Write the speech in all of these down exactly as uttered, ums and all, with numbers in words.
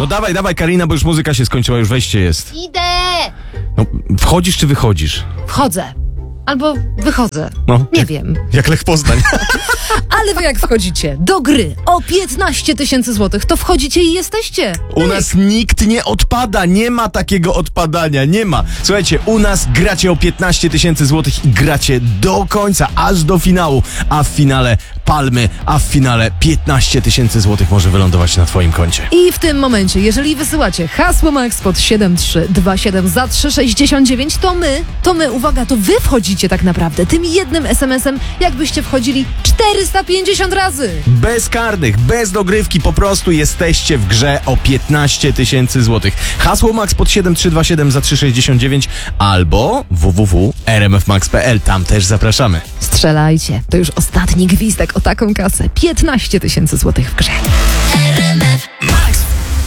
No dawaj, dawaj Karina, bo już muzyka się skończyła, już wejście jest. Idę! No, wchodzisz czy wychodzisz? Wchodzę. Albo wychodzę. No. Nie wiem. Jak Lech Poznań. Ale wy jak wchodzicie do gry o piętnaście tysięcy złotych, to wchodzicie i jesteście. U nas nikt nie odpada, nie ma takiego odpadania, nie ma. Słuchajcie, u nas gracie o piętnaście tysięcy złotych i gracie do końca, aż do finału, a w finale palmy, a w finale piętnaście tysięcy złotych może wylądować na twoim koncie. I w tym momencie, jeżeli wysyłacie hasło Max pod siedem trzy dwa siedem za trzy sześćdziesiąt dziewięć, to my, to my, uwaga, to wy wchodzicie tak naprawdę tym jednym es em esem, jakbyście wchodzili czterysta pięćdziesiąt razy. Bez karnych, bez dogrywki, po prostu jesteście w grze o piętnaście tysięcy złotych. Hasło Max pod siedem trzy dwa siedem za trzy sześćdziesiąt dziewięć albo w w w kropka r m f max kropka p l. Tam też zapraszamy. Strzelajcie, to już ostatni gwizdek o taką kasę. piętnaście tysięcy złotych w grze. R M F Max.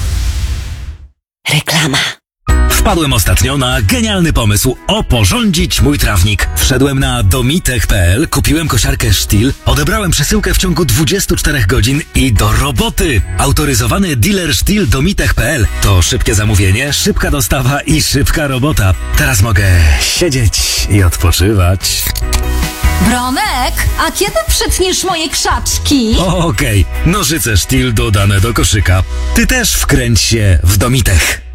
Reklama. Wpadłem ostatnio na genialny pomysł oporządzić mój trawnik. Wszedłem na domitech kropka p l, kupiłem kosiarkę Stihl, odebrałem przesyłkę w ciągu dwudziestu czterech godzin i do roboty. Autoryzowany dealer Stihl domitech kropka p l to szybkie zamówienie, szybka dostawa i szybka robota. Teraz mogę siedzieć i odpoczywać. Bronek, a kiedy przytniesz moje krzaczki? Okej, okay. Nożyce Stihl dodane do koszyka. Ty też wkręć się w Domitech.